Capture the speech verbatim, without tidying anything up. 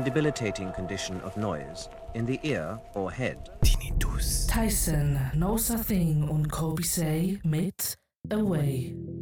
debilitating condition of noise in the ear or head. Tinnitus. Tyson knows a thing und Kobe say mit Away.